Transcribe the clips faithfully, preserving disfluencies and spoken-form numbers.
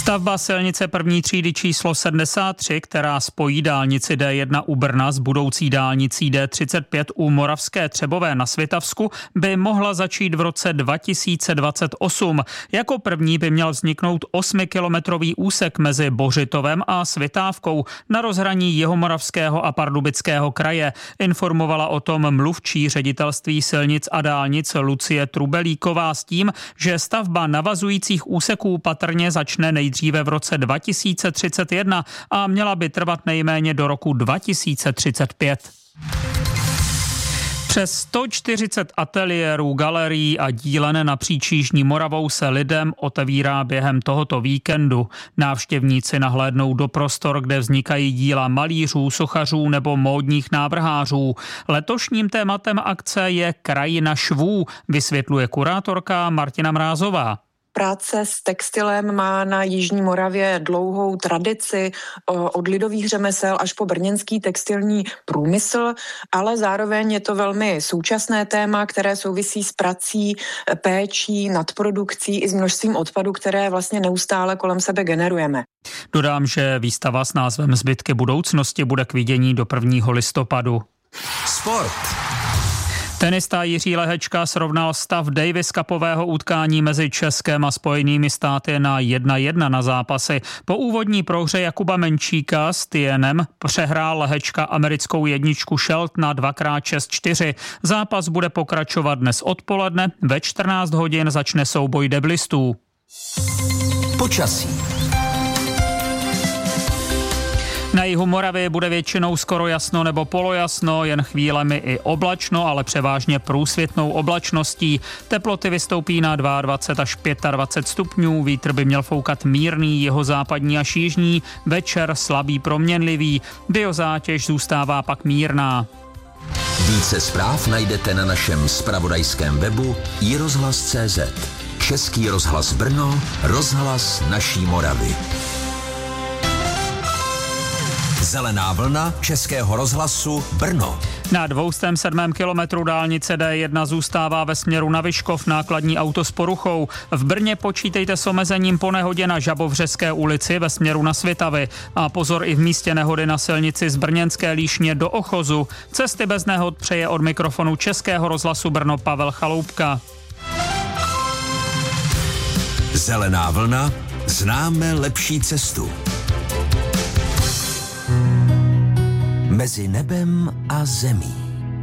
Stavba silnice první třídy číslo sedmdesát tři, která spojí dálnici D jedna u Brna s budoucí dálnicí D třicet pět u Moravské Třebové na Svitavsku, by mohla začít v roce dva tisíce dvacet osm. Jako první by měl vzniknout osmikilometrový úsek mezi Bořitovem a Svitávkou na rozhraní Jihomoravského a Pardubického kraje. Informovala o tom mluvčí ředitelství silnic a dálnic Lucie Trubelíková s tím, že stavba navazujících úseků patrně začne nejdříve v roce dva tisíce třicet jedna a měla by trvat nejméně do roku dva tisíce třicet pět. Přes sto čtyřicet ateliérů, galerií a dílen napříč Jižní Moravou se lidem otevírá během tohoto víkendu. Návštěvníci nahlédnou do prostor, kde vznikají díla malířů, sochařů nebo módních návrhářů. Letošním tématem akce je Krajina švů, vysvětluje kurátorka Martina Mrázová. Práce s textilem má na Jižní Moravě dlouhou tradici od lidových řemesel až po brněnský textilní průmysl, ale zároveň je to velmi současné téma, které souvisí s prací, péčí, nadprodukcí i s množstvím odpadu, které vlastně neustále kolem sebe generujeme. Dodám, že výstava s názvem Zbytky budoucnosti bude k vidění do prvního listopadu. Sport. Tenista Jiří Lehečka srovnal stav Davis Cupového utkání mezi Českem a Spojenými státy na jedna jedna na zápasy. Po úvodní prohře Jakuba Menčíka s Tienem přehrál Lehečka americkou jedničku Sheltona dvakrát šest čtyři. Zápas bude pokračovat dnes odpoledne, ve čtrnáct hodin začne souboj deblistů. Počasí. Na jihu Moravy bude většinou skoro jasno nebo polojasno, jen chvílemi i oblačno, ale převážně průsvitnou oblačností. Teploty vystoupí na dvacet dva až dvacet pět stupňů, vítr by měl foukat mírný, jihozápadní až jižní, večer slabý proměnlivý, biozátěž zůstává pak mírná. Více zpráv najdete na našem zpravodajském webu i rozhlas tečka cé zet. Český rozhlas Brno, rozhlas naší Moravy. Zelená vlna Českého rozhlasu Brno. Na dvěstě sedm kilometrů dálnice D jedna zůstává ve směru na Vyškov nákladní auto s poruchou. V Brně počítejte s omezením po nehodě na Žabovřeské ulici ve směru na Svitavy. A pozor i v místě nehody na silnici z Brněnské Líšně do Ochozu. Cesty bez nehod přeje od mikrofonu Českého rozhlasu Brno Pavel Chaloupka. Zelená vlna, známe lepší cestu. Mezi nebem a zemí.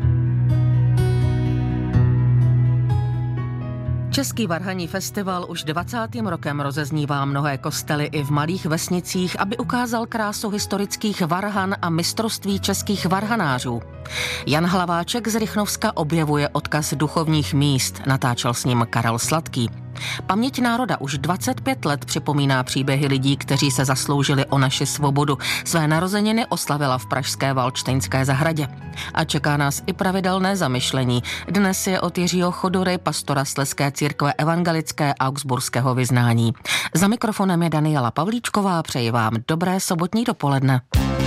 Český varhanní festival už dvacátým rokem rozeznívá mnohé kostely i v malých vesnicích, aby ukázal krásu historických varhan a mistrovství českých varhanářů. Jan Hlaváček z Rychnovska objevuje odkaz duchovních míst, natáčel s ním Karel Sladký. Paměť národa už dvacet pět let připomíná příběhy lidí, kteří se zasloužili o naši svobodu. Své narozeniny oslavila v pražské Valdštejnské zahradě. A čeká nás i pravidelné zamyšlení. Dnes je od Jiřího Chodury, pastora Slezské církve evangelické augsburského vyznání. Za mikrofonem je Daniela Pavlíčková, přeji vám dobré sobotní dopoledne.